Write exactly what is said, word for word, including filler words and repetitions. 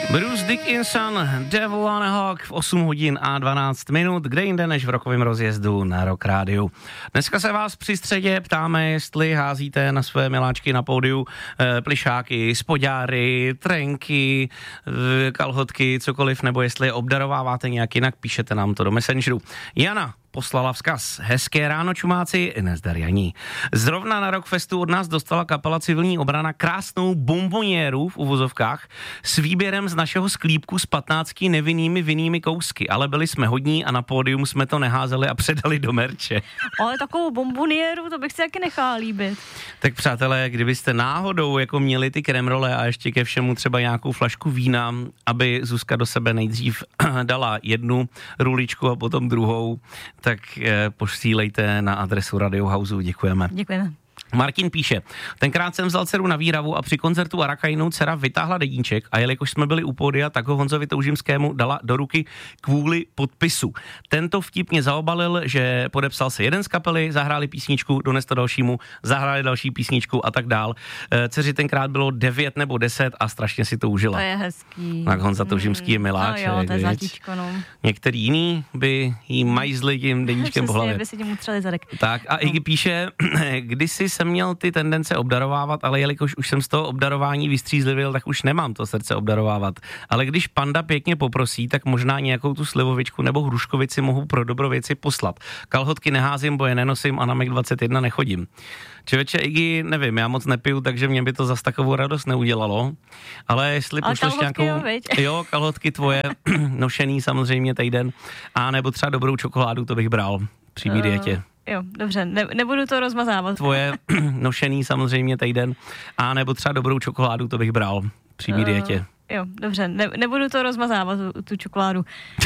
Bruce Dickinson, Devil on a Hawk v osm hodin a dvanáct minut, kde jinde než v rokovém rozjezdu na Rock Rádiu. Dneska se vás při středě ptáme, jestli házíte na své miláčky na pódiu e, plišáky, spodňáry, trenky, e, kalhotky, cokoliv, nebo jestli je obdarováváte nějak jinak, píšete nám to do Messengeru. Jana poslala vzkaz. Hezké ráno, čumáci, nezdar Janí. Zrovna na Rockfestu od nás dostala kapela Civilní obrana krásnou bomboniéru v uvozovkách s výběrem z našeho sklípku s patnácti nevinnými vinnými kousky, ale byli jsme hodní a na pódium jsme to neházeli a předali do merče. Ale takovou bomboniéru, to bych si taky nechala líbit. Tak přátelé, kdybyste náhodou jako měli ty kremrole a ještě ke všemu třeba nějakou flašku vína, aby Zuzka do sebe nejdřív dala jednu ruličku a potom druhou, tak eh, posílejte na adresu Radio Houseu. Děkujeme. Děkujeme. Martin píše, tenkrát jsem vzal dceru na výravu a při koncertu Arakajnou dcera vytáhla deníček a jelikož jsme byli u pódia, tak ho Honzovi Toužimskému dala do ruky kvůli podpisu. Tento vtip mě zaobalil, že podepsal se jeden z kapely, zahráli písničku, dones to dalšímu, zahráli další písničku a tak dál. Dceři tenkrát bylo devět nebo deset a strašně si to užila. To je hezký. Tak Honza Toužimský je miláček. No jo, to je zlatíčko, no. Některý jiný by jí majzli tím deníčkem po hlavě. Přesně, by si tím utřeli zadek. Tak a no. Iggy píše, kdysi jsem měl ty tendence obdarovávat, ale jelikož už jsem z toho obdarování vystřízlivil, tak už nemám to srdce obdarovávat. Ale když panda pěkně poprosí, tak možná nějakou tu slivovičku nebo hruškovici mohu pro dobro věci poslat. Kalhotky neházím, bo je nenosím a na Mac dvacet jedna nechodím. Člověče, Iggy, nevím, já moc nepiju, takže mě by to zas takovou radost neudělalo. Ale jestli ale pošleš nějakou... Jo, jo, kalhotky tvoje, nošený samozřejmě týden, a nebo třeba dobrou čokoládu, to bych bral při mý uh. dietě. Jo, dobře, ne, nebudu to rozmazávat. Tvoje nošený samozřejmě týden, a nebo třeba dobrou čokoládu, to bych bral při mý uh, dietě. Jo, dobře, ne, nebudu to rozmazávat, tu, tu čokoládu.